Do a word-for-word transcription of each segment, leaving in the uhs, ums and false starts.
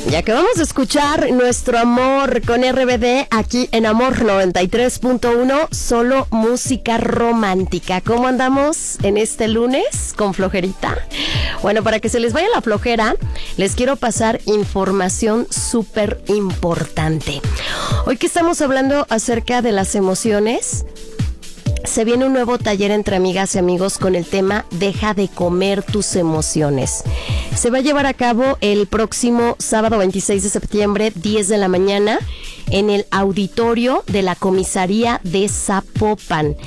Y acabamos de escuchar Nuestro Amor con R B D aquí en Amor noventa y tres punto uno, solo música romántica. ¿Cómo andamos en este lunes? ¿Con flojerita? Bueno, para que se les vaya la flojera, les quiero pasar información súper importante. Hoy que estamos hablando acerca de las emociones, se viene un nuevo taller entre amigas y amigos con el tema Deja de comer tus emociones. Se va a llevar a cabo el próximo sábado veintiséis de septiembre, diez de la mañana, en el auditorio de la comisaría de Zapopan.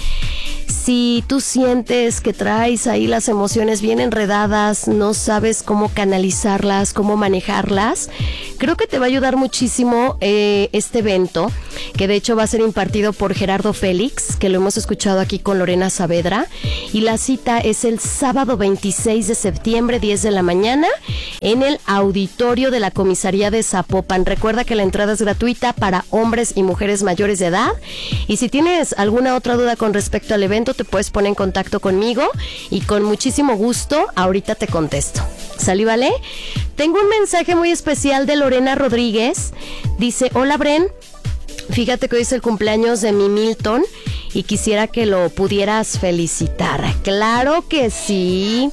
Si tú sientes que traes ahí las emociones bien enredadas, no sabes cómo canalizarlas, cómo manejarlas, creo que te va a ayudar muchísimo eh, este evento, que de hecho va a ser impartido por Gerardo Félix, que lo hemos escuchado aquí con Lorena Saavedra, y la cita es el sábado veintiséis de septiembre, diez de la mañana, en el auditorio de la comisaría de Zapopan. Recuerda que la entrada es gratuita para hombres y mujeres mayores de edad, y si tienes alguna otra duda con respecto al evento, te puedes poner en contacto conmigo y con muchísimo gusto ahorita te contesto. ¿Sale, vale? Tengo un mensaje muy especial de Lorena Rodríguez. Dice: hola Bren, fíjate que hoy es el cumpleaños de mi Milton y quisiera que lo pudieras felicitar. Claro que sí.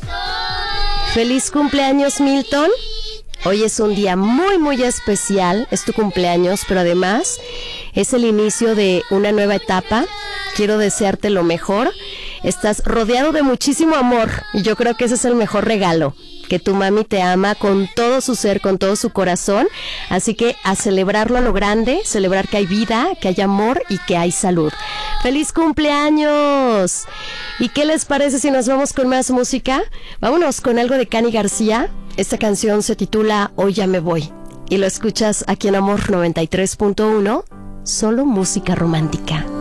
Feliz cumpleaños, Milton. Hoy es un día muy muy especial, es tu cumpleaños, pero además es el inicio de una nueva etapa. Quiero desearte lo mejor. Estás rodeado de muchísimo amor y yo creo que ese es el mejor regalo, que tu mami te ama con todo su ser, con todo su corazón. Así que a celebrarlo a lo grande, celebrar que hay vida, que hay amor y que hay salud. ¡Feliz cumpleaños! ¿Y qué les parece si nos vamos con más música? Vámonos con algo de Cani García. Esta canción se titula Hoy ya me voy y lo escuchas aquí en Amor noventa y tres punto uno, solo música romántica.